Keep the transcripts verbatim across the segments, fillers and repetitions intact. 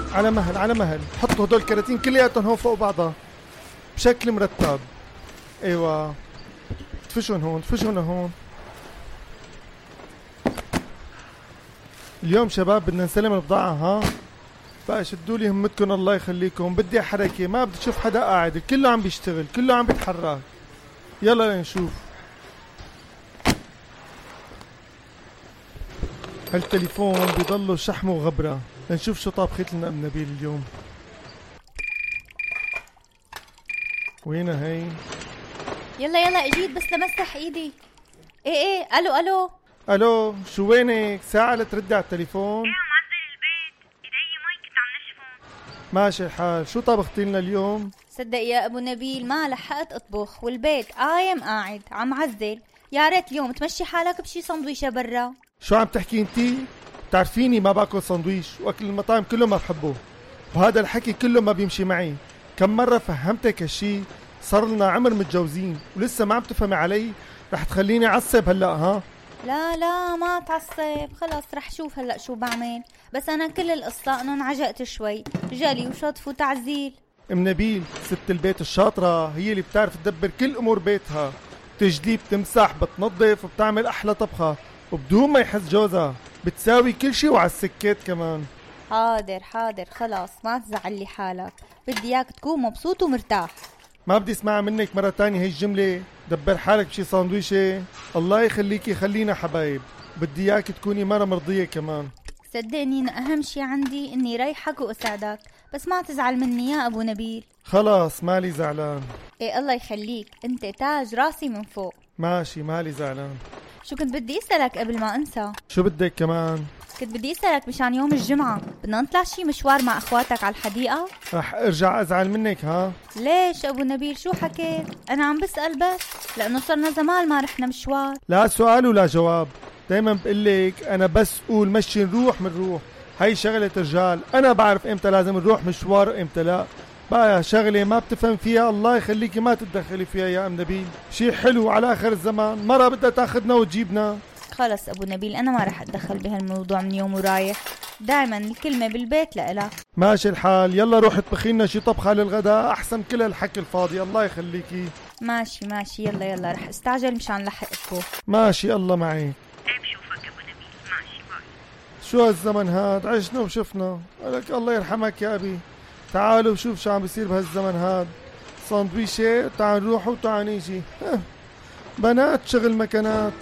على مهل على مهل. حطوا هدول الكراتين كلياتهم هون فوق بعضها بشكل مرتب. ايوه تفشون هون تفشون هون. اليوم شباب بدنا نسلم البضاعة ها. بقى شدوا لي همتكم الله يخليكم. بدي حركة، ما بدي اشوف حدا قاعد، كله عم بيشتغل كله عم بيتحرك. يلا لنشوف. هالتليفون بيضلوا شحمه وغبرة. لنشوف شو طابخت لنا ام نبيل اليوم. وينها هي؟ يلا يلا اجيت بس لمسح ايدي. ايه ايه الو الو الو شو وينك؟ ساعة لتردي على التليفون. ايه عم عزل البيت، ايدي مي كنت عم نشفهم. ماشي الحال. شو طبختي لنا اليوم؟ صدق يا ابو نبيل ما لحقت اطبخ والبيت قايم قاعد عم عزل. يا ريت اليوم تمشي حالك بشي سندويشة برا. شو عم تحكي انتي؟ بتعرفيني ما باكل سندويش واكل المطاعم كله ما بحبه، وهذا الحكي كله ما بيمشي معي. كم مرة فهمتك هالشي؟ صار لنا عمر متجوزين ولسه ما عم تفهمي علي. رح تخليني عصب هلا ها؟ لا لا ما تعصب، خلص رح شوف هلا شو بعمل. بس انا كل القصة انه انعجقت شوي، جلي وشطف وتعزيل. ام نبيل ست البيت الشاطرة هي اللي بتعرف تدبر كل امور بيتها، تجلي بتمسح بتنظف وبتعمل احلى طبخة وبدون ما يحس جوزها. بتساوي كل شي وعلى السكات كمان. حاضر حاضر خلاص ما تزعلي حالك، بدي اياك تكون مبسوط ومرتاح. ما بدي اسمعها منك مرة تانية هي الجملة. دبر حالك بشي ساندويشة. الله يخليكي خلينا حبايب. بدي اياك تكوني مرة مرضية كمان. صدقني أنا أهم شي عندي إني ريحك وأساعدك، بس ما تزعل مني يا أبو نبيل. خلاص مالي زعلان. إيه الله يخليك، أنت تاج راسي من فوق. ماشي مالي زعلان. شو كنت بدي أسألك قبل ما أنسى؟ شو بدك كمان؟ كنت بدي أسألك مشان يوم الجمعة بدنا نطلع شي مشوار مع أخواتك على الحديقة؟ رح ارجع ازعل منك ها؟ ليش أبو نبيل شو حكيت؟ أنا عم بسأل بس لأنه صرنا زمان ما رحنا مشوار. لا سؤال ولا جواب. دايما بقلك انا بس قول مشي نروح منروح. هاي شغلة رجال، انا بعرف امتى لازم نروح مشوار وامتى لا. بقى شغلة ما بتفهم فيها الله يخليكي ما تتدخلي فيها يا ام نبيل. شي حلو على اخر الزمان، مرة بدها تاخدنا وتجيبنا. خلص أبو نبيل أنا ما رح أتدخل بهالموضوع من يوم ورايح. دايما الكلمة بالبيت لإلك. ماشي الحال. يلا روح اطبخي لنا شي طبخة للغداء احسن كل هالحكي الفاضي. الله يخليكي. ماشي ماشي يلا يلا رح استعجل مشان لحق اطبخ. ماشي الله معي. ايه بشوفك ابو نبيل. ماشي باي. شو هالزمن هاد؟ عشنا وشفنا. قالك الله يرحمك يا ابي. تعالوا وشوف شو عم بيصير بهالزمن هاد. ساندويشة تعال نروح وتعال نيجي. بنات شغل مكانات.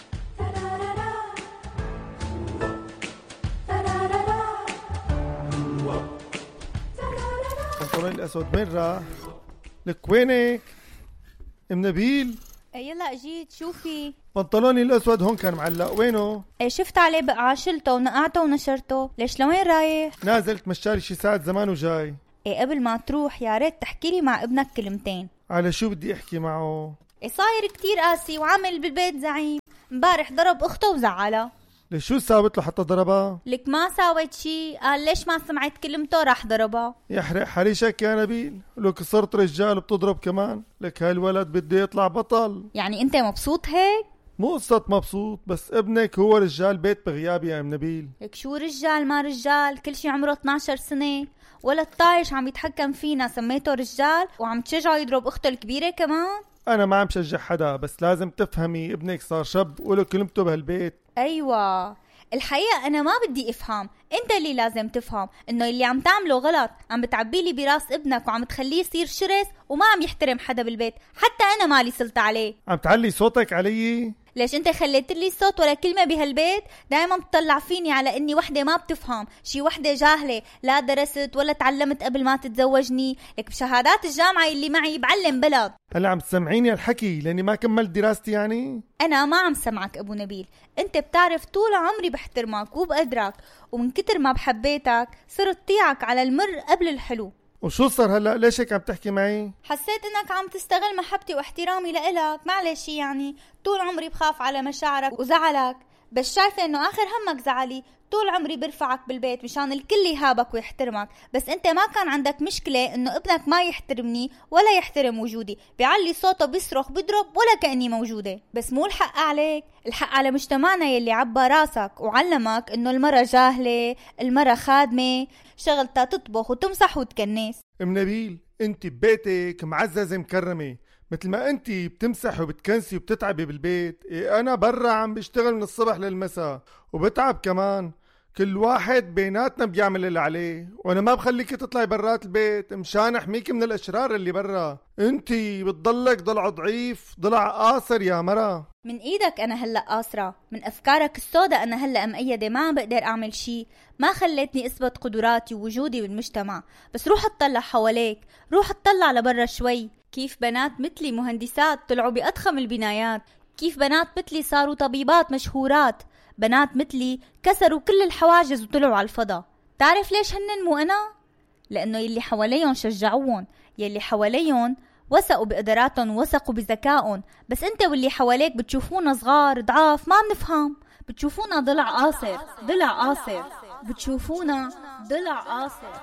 البنطلون الاسود وين راح؟ لك وينك؟ ام نبيل يلا اجيت شوفي. بنطلوني الاسود هون كان معلق، وينه؟ ايه شفت عليه بقعة شلته ونقعته ونشرته. ليش لوين رايح؟ نازلت مشاري شي ساعة زمان وجاي. ايه قبل ما تروح يا ريت تحكي لي مع ابنك كلمتين. على شو بدي احكي معه؟ ايه صاير كتير قاسي وعامل بالبيت زعيم. امبارح ضرب اخته وزعلها. ليش شو ساوت له حتى ضربها؟ لك ما ساوت شي، قال ليش ما سمعت كلمته راح ضربها. يحرق حريشك يا نبيل. لك صرت رجال وبتضرب كمان. لك هالولد بده يطلع بطل. يعني انت مبسوط هيك؟ مو قصة مبسوط، بس ابنك هو رجال بيت بغيابي يا ام نبيل. لك شو رجال ما رجال، كل شي عمره اثنعش سنة. ولا الطايش عم يتحكم فينا سميته رجال وعم تشجعه يضرب اخته الكبيرة كمان. انا ما عم شجع حدا، بس لازم تفهمي ابنك صار شاب وله كلمته بهالبيت. ايوه الحقيقة انا ما بدي افهم، انت اللي لازم تفهم انه اللي عم تعمله غلط. عم بتعبيلي براس ابنك وعم تخليه يصير شرس وما عم يحترم حدا بالبيت، حتى انا مالي سلطة عليه. عم تعلي صوتك علي؟ ليش انت خليت لي الصوت ولا كلمة بهالبيت؟ دايما بتطلع فيني على اني وحدة ما بتفهم، شي وحدة جاهلة لا درست ولا تعلمت قبل ما تتزوجني. لك بشهادات الجامعة اللي معي بعلم بلد. هلا عم تسمعيني الحكي لاني ما كملت دراستي يعني؟ انا ما عم سمعك ابو نبيل. انت بتعرف طول عمري بحترمك وبقدرك، ومن كتر ما بحبيتك صرت طيعك على المر قبل الحلو. وشو صار هلا؟ ليش هيك عم تحكي معي؟ حسيت انك عم تستغل محبتي واحترامي لإلك. معلش يعني طول عمري بخاف على مشاعرك وزعلك، بس شايفة انه اخر همك زعلي. طول عمري برفعك بالبيت مشان الكل يهابك ويحترمك، بس انت ما كان عندك مشكلة انه ابنك ما يحترمني ولا يحترم وجودي، بيعلي صوته بيصرخ بيضرب ولا كأني موجودة. بس مو الحق عليك، الحق على مجتمعنا يلي عبى راسك وعلمك انه المرة جاهلة، المرة خادمة، شغلتها تطبخ وتمسح وتكنس. ام نبيل، انت ببيتك معززة مكرمة، مثل ما انت بتمسح وبتكنسي وبتتعبي بالبيت، إيه انا برا عم بشتغل من الصبح للمساء وبتعب كمان. كل واحد بيناتنا بيعمل اللي عليه، وانا ما بخليكي تطلعي برات البيت مشان احميكي من الاشرار اللي برا. انت بتضلك ضلع ضعيف، ضلع قاصر يا مرا. من ايدك انا هلأ قاصرة، من افكارك السودة انا هلأ مقيدة، ما عم بقدر اعمل شي، ما خليتني اثبت قدراتي ووجودي بالمجتمع. بس روح اطلع حواليك، روح اطلع لبرا شوي. كيف بنات مثلي مهندسات طلعوا بأضخم البنايات، كيف بنات مثلي صاروا طبيبات مشهورات، بنات مثلي كسروا كل الحواجز وطلعوا على الفضاء. تعرف ليش هنن مو أنا؟ لأنه يلي حواليهم شجعوهم، يلي حواليهم وثقوا بقدراتهم ووثقوا بذكائهم. بس انت واللي حواليك بتشوفونا صغار ضعاف، ما بنفهم، بتشوفونا ضلع قاصر، ضلع قاصر، بتشوفونا ضلع قاصر.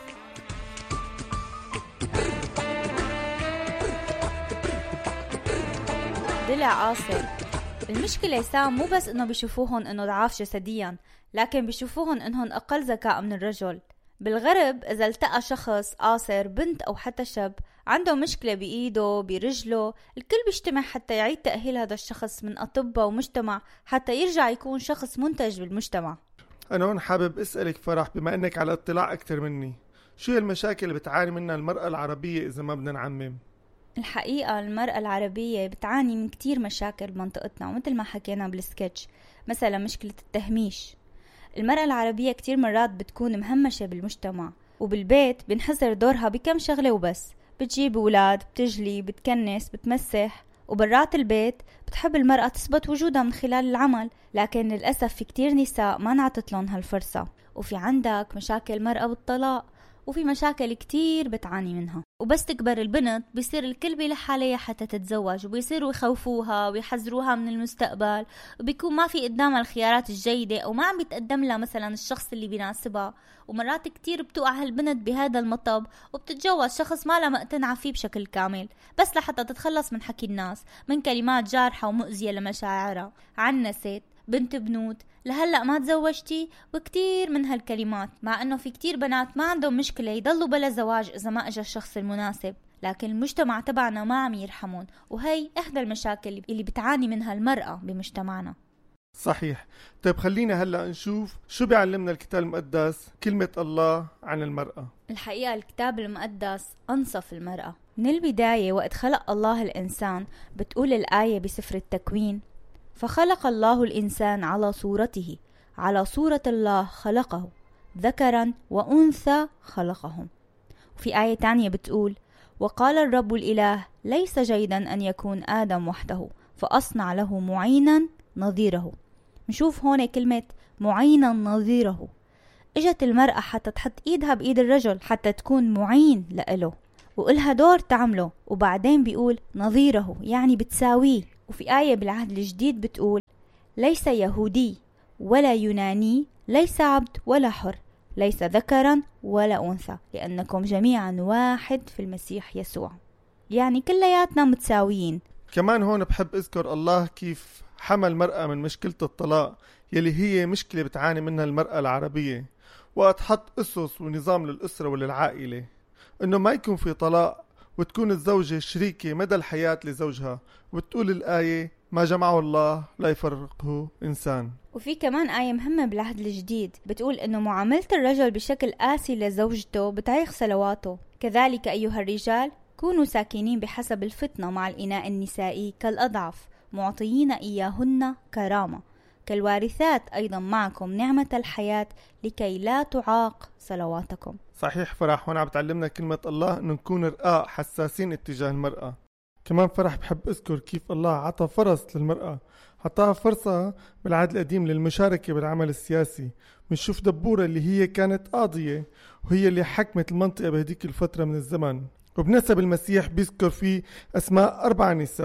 ضلع قاصر. المشكلة سام مو بس انه بيشوفوهن انه ضعاف جسديا، لكن بيشوفوهن انهن اقل ذكاء من الرجل. بالغرب اذا التقى شخص قاصر، بنت او حتى شاب عنده مشكلة بايده برجله، الكل بيجتمع حتى يعيد تأهيل هذا الشخص من اطباء ومجتمع حتى يرجع يكون شخص منتج بالمجتمع. انا هون حابب اسألك فرح، بما انك على اطلاع اكتر مني، شو هي المشاكل اللي بتعاني منها المرأة العربية اذا ما بدنا نعمم؟ الحقيقة المرأة العربية بتعاني من كتير مشاكل بمنطقتنا، ومثل ما حكينا بالسكتش، مثلا مشكلة التهميش. المرأة العربية كتير مرات بتكون مهمشة بالمجتمع، وبالبيت بنحصر دورها بكم شغلة وبس، بتجيب أولاد، بتجلي، بتكنس، بتمسح، وبرات البيت بتحب المرأة تثبت وجودها من خلال العمل. لكن للأسف في كتير نساء ما نعطت لهم هالفرصة. وفي عندك مشاكل مرأة بالطلاق، وفي مشاكل كتير بتعاني منها. وبس تكبر البنت بيصير الكل بيلح عليها حتى تتزوج، وبيصيروا يخوفوها ويحذروها من المستقبل، وبيكون ما في قدامها الخيارات الجيدة، أو ما عم بيتقدم لها مثلا الشخص اللي بيناسبها. ومرات كتير بتوقع هالبنت بهذا المطب وبتتجوز شخص ما لها مقتنعة فيه بشكل كامل، بس لحتى تتخلص من حكي الناس، من كلمات جارحة ومؤذية لمشاعرها. عنست، بنت بنوت، لهلأ ما تزوجتي، وكتير من هالكلمات. مع انه في كتير بنات ما عندهم مشكلة يضلوا بلا زواج اذا ما اجى الشخص المناسب، لكن المجتمع تبعنا ما عم يرحمون، وهي احدى المشاكل اللي بتعاني منها المرأة بمجتمعنا. صحيح. طيب خلينا هلأ نشوف شو بيعلمنا الكتاب المقدس، كلمة الله عن المرأة. الحقيقة الكتاب المقدس أنصف المرأة من البداية. وقت خلق الله الإنسان بتقول الآية بسفر التكوين: فخلق الله الإنسان على صورته، على صورة الله خلقه، ذكرا وأنثى خلقهم. وفي آية تانية بتقول: وقال الرب الإله ليس جيدا أن يكون آدم وحده، فأصنع له معينا نظيره. نشوف هون كلمة معينا نظيره. اجت المرأة حتى تحط ايدها بايد الرجل حتى تكون معين لإله وإلها دور تعمله، وبعدين بيقول نظيره يعني بتساويه. وفي آية بالعهد الجديد بتقول: ليس يهودي ولا يوناني، ليس عبد ولا حر، ليس ذكرا ولا أنثى، لأنكم جميعا واحد في المسيح يسوع. يعني كلياتنا متساويين. كمان هون بحب اذكر الله كيف حمل المرأة من مشكلة الطلاق يلي هي مشكلة بتعاني منها المرأة العربية، وقت حط أسس ونظام للأسرة وللعائلة، إنه ما يكون في طلاق، وتكون الزوجة شريكة مدى الحياة لزوجها. وتقول الآية: ما جمعه الله لا يفرقه إنسان. وفي كمان آية مهمة بالعهد الجديد بتقول إنه معاملة الرجل بشكل قاسي لزوجته بتعيق صلواته. كذلك أيها الرجال كونوا ساكنين بحسب الفطنة مع الإناء النسائي كالأضعف، معطيين إياهن كرامة، كالوارثات أيضا معكم نعمة الحياة، لكي لا تعاق صلواتكم. صحيح فرح، هون عم بتعلمنا كلمة الله إنه نكون رقاق حساسين اتجاه المرأة. كمان فرح بحب أذكر كيف الله عطى فرص للمرأة، عطاها فرصة بالعهد القديم للمشاركة بالعمل السياسي. بنشوف دبورة اللي هي كانت قاضية، وهي اللي حكمت المنطقة بهديك الفترة من الزمن. وبنسب المسيح بيذكر فيه أسماء أربع نساء،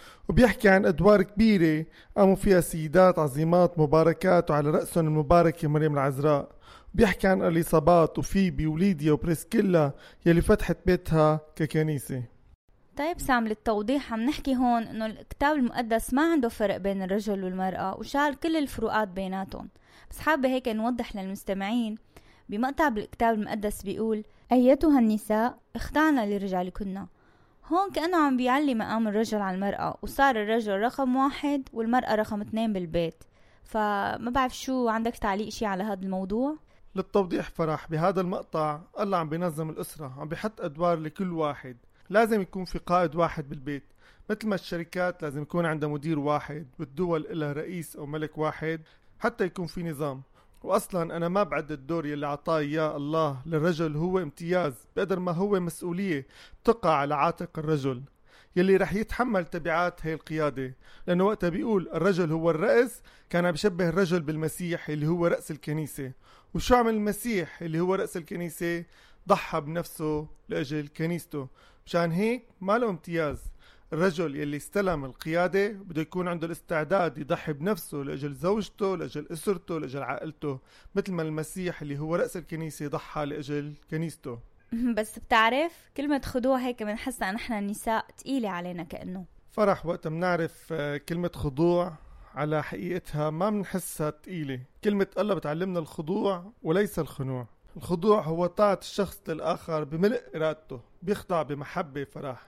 وبيحكي عن أدوار كبيرة قاموا فيها سيدات عظيمات مباركات وعلى رأسهم المباركة مريم العذراء. بيحكي عن اليصابات وفيبي وليديا وبريسكيلا يلي فتحت بيتها ككنيسة. طيب سام، للتوضيح عم نحكي هون انه الكتاب المقدس ما عنده فرق بين الرجل والمرأة وشال كل الفروقات بيناتهم، بس حابة هيك نوضح للمستمعين. بمقطع بالكتاب المقدس بيقول: أيتها النساء اخضعنا لرجالكن. هون كأنه عم بيعلي مقام الرجل على المرأة، وصار الرجل رقم واحد والمرأة رقم اثنين بالبيت. فما بعرف شو عندك تعليق شي على هذا الموضوع؟ للتوضيح فرح، بهذا المقطع الله عم بينظم الأسرة، عم بيحط أدوار لكل واحد. لازم يكون في قائد واحد بالبيت، مثل ما الشركات لازم يكون عندها مدير واحد، والدول إلها رئيس أو ملك واحد حتى يكون في نظام. وأصلا أنا ما بعد الدور يلي عطاه إياه الله للرجل هو امتياز بقدر ما هو مسؤولية تقع على عاتق الرجل يلي رح يتحمل تبعات هاي القيادة. لأنه وقتها بيقول الرجل هو الرأس، كان بيشبه الرجل بالمسيح اللي هو رأس الكنيسة. وشو عمل المسيح اللي هو رأس الكنيسة؟ ضحى بنفسه لأجل كنيسته. مشان هيك ما له امتياز. الرجل يلي استلم القيادة بده يكون عنده الاستعداد يضحي بنفسه لأجل زوجته، لأجل أسرته، لأجل عائلته، مثل ما المسيح اللي هو رأس الكنيسة ضحى لأجل كنيسته. بس بتعرف كلمة خضوع هيك بنحسها نحن النساء تقيلة علينا كأنه. فرح، وقت منعرف كلمة خضوع على حقيقتها ما بنحسها تقيلة. كلمة الله بتعلمنا الخضوع وليس الخنوع. الخضوع هو طاعة الشخص للآخر بملء إرادته، بيخضع بمحبة فرح،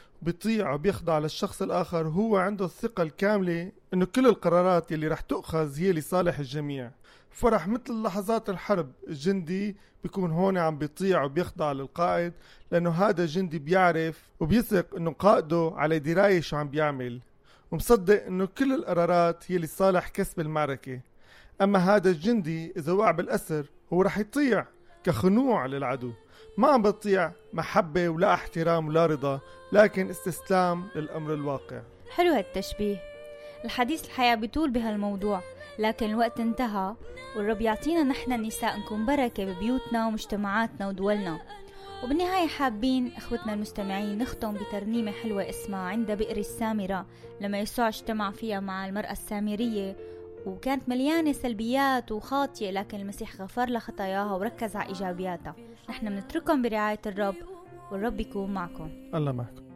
بيطيع وبيخضع للشخص الآخر. هو عنده الثقة الكاملة إنه كل القرارات يلي رح تؤخذ هي لصالح الجميع. فرح مثل لحظات الحرب، الجندي بيكون هون عم بيطيع وبيخضع للقائد، لأنه هذا الجندي بيعرف وبيثق إنه قائده على دراية شو عم بيعمل، ومصدق إنه كل القرارات هي لصالح كسب المعركة. أما هذا الجندي إذا وقع بالأسر هو رح يطيع كخنوع للعدو، ما عم بطيع محبة ولا احترام ولا رضا، لكن استسلام للأمر الواقع. حلو هالتشبيه. الحديث الحياة بيطول بهالموضوع، لكن الوقت انتهى، والرب يعطينا نحن النساء نكون بركة ببيوتنا ومجتمعاتنا ودولنا. وبالنهاية حابين اخوتنا المستمعين نختم بترنيمة حلوة اسمها عند بئر السامرة، لما يسوع اجتمع فيها مع المرأة السامرية وكانت مليانة سلبيات وخاطئة، لكن المسيح غفر لها خطاياها وركز على إيجابياتها. نحن بنترككم برعاية الرب، والرب يكون معكم. الله معكم.